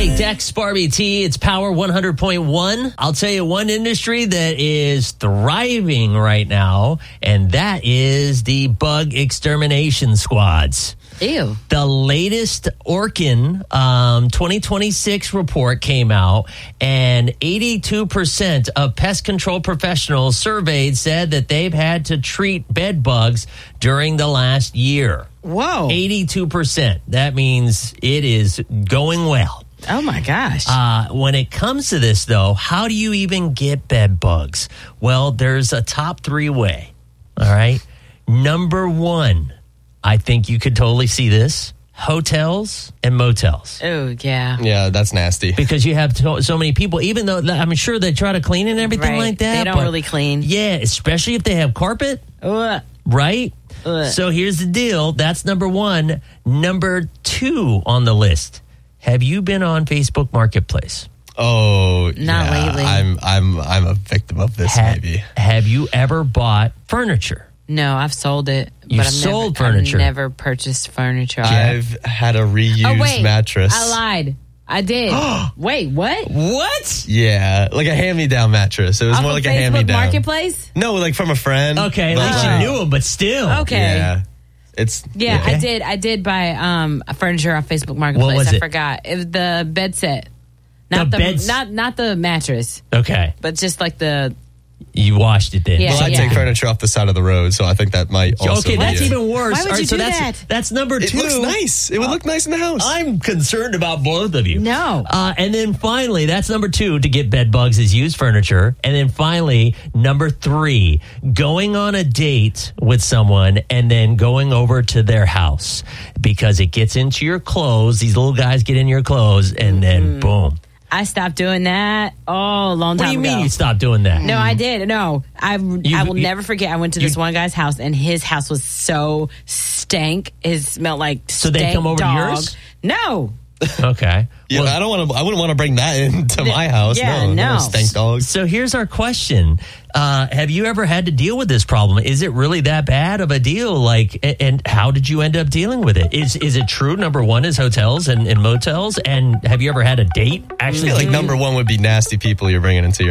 right, Dex, Barbie T, it's Power 100.1. I'll tell you one industry that is thriving right now, and that is the bug extermination squads. Ew. The latest Orkin 2026 report came out, and 82% of pest control professionals surveyed said that they've had to treat bed bugs during the last year. Whoa. 82%. That means it is going well. Oh, my gosh. When it comes to this, though, how do you even get bed bugs? Well, there's a top 3 way. All right. Number 1, I think you could totally see this. Hotels and motels. Oh, yeah. Yeah, that's nasty. Because you have so many people, even though I'm sure they try to clean and everything like that. They don't really clean. Yeah, especially if they have carpet. Ugh. Right? Ugh. So here's the deal. That's number 1. Number 2 on the list. Have you been on Facebook Marketplace? Oh, Not lately. I'm a victim of this, maybe. Have you ever bought furniture? No, I've sold it. You've but I've sold never, furniture. I've never purchased furniture. I've had a reused mattress. I lied. I did. Wait, what? What? Yeah, like a hand-me-down mattress. It was Off more of like a Facebook hand-me-down. Marketplace? No, like from a friend. Okay, at But, least like, you knew him, but still. Okay. Yeah, it's Yeah, Okay. I did buy furniture on Facebook Marketplace. was I it? forgot. It was the bed set. The bed- not the mattress, Okay. but just like the You washed it then. Yeah, Well, I take furniture off the side of the road, so I think that might also Okay, be that's it. even worse. Why would All right, you so do that's that? that's number 2. It looks nice. It would look nice in the house. I'm concerned about both of you. No. And then finally, that's number 2 to get bed bugs is used furniture. And then finally, number 3, going on a date with someone and then going over to their house because it gets into your clothes. These little guys get in your clothes and then boom. I stopped doing that a long time What do you ago. mean you stopped doing that? No, I did. No, I will never forget. I went to this one guy's house, and his house was so stank. It smelled like So stank they come over to dog. yours? No. Okay. Yeah, Well, I wouldn't want to bring that into my house. Yeah, no. Stank dogs. So here's our question. Have you ever had to deal with this problem? Is it really that bad of a deal? Like, and how did you end up dealing with it? Is it true? Number 1 is hotels and motels. And have you ever had a date I actually? feel like number 1 would be nasty people you're bringing into your